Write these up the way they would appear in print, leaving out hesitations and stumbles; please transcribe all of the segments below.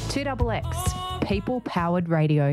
2XX, People Powered Radio.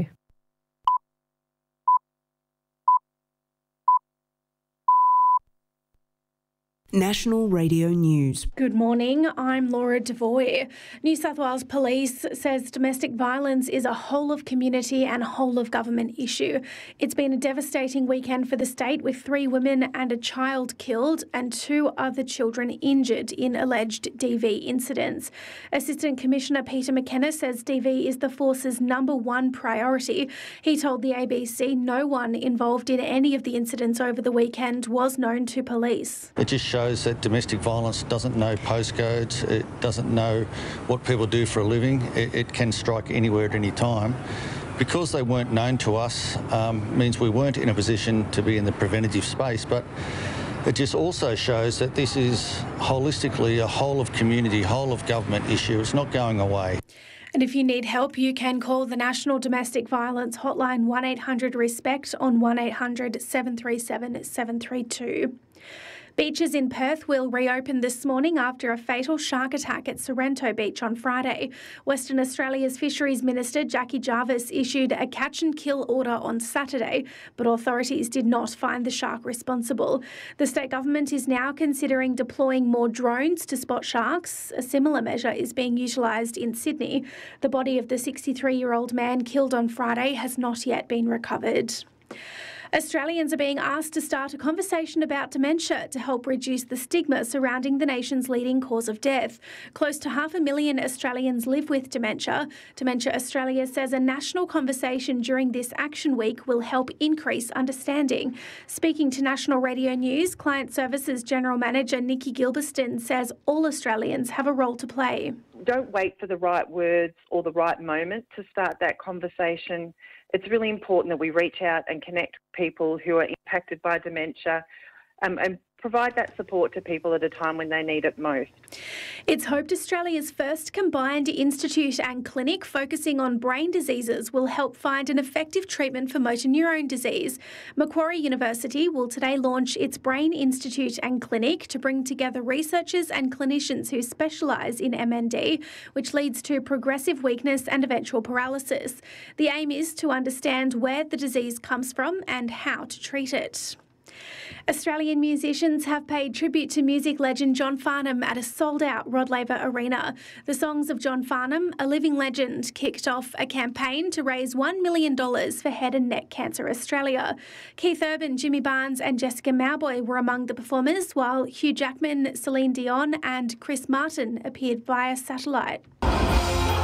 National Radio News. Good morning, I'm Laura Devoy. New South Wales Police says domestic violence is a whole of community and whole of government issue. It's been a devastating weekend for the state, with 3 women and a child killed and 2 other children injured in alleged DV incidents. Assistant Commissioner Peter McKenna says DV is the force's #1 priority. He told the ABC no one involved in any of the incidents over the weekend was known to police. It just shows that domestic violence doesn't know postcodes, it doesn't know what people do for a living, it can strike anywhere at any time. Because they weren't known to us means we weren't in a position to be in the preventative space, but it just also shows that this is holistically a whole of community, whole of government issue. It's not going away. And if you need help, you can call the National Domestic Violence Hotline 1800-RESPECT on 1800 737 732. Beaches in Perth will reopen this morning after a fatal shark attack at Sorrento Beach on Friday. Western Australia's Fisheries Minister Jackie Jarvis issued a catch and kill order on Saturday, but authorities did not find the shark responsible. The state government is now considering deploying more drones to spot sharks. A similar measure is being utilised in Sydney. The body of the 63-year-old man killed on Friday has not yet been recovered. Australians are being asked to start a conversation about dementia to help reduce the stigma surrounding the nation's leading cause of death. Close to 500,000 Australians live with dementia. Dementia Australia says a national conversation during this Action Week will help increase understanding. Speaking to National Radio News, Client Services General Manager Nikki Gilberston says all Australians have a role to play. Don't wait for the right words or the right moment to start that conversation. It's really important that we reach out and connect people who are impacted by dementia and provide that support to people at a time when they need it most. It's hoped Australia's first combined institute and clinic focusing on brain diseases will help find an effective treatment for motor neurone disease. Macquarie University will today launch its Brain Institute and Clinic to bring together researchers and clinicians who specialise in MND, which leads to progressive weakness and eventual paralysis. The aim is to understand where the disease comes from and how to treat it. Australian musicians have paid tribute to music legend John Farnham at a sold-out Rod Laver Arena. The Songs of John Farnham, a living legend, kicked off a campaign to raise $1 million for Head and Neck Cancer Australia. Keith Urban, Jimmy Barnes and Jessica Mauboy were among the performers, while Hugh Jackman, Celine Dion and Chris Martin appeared via satellite.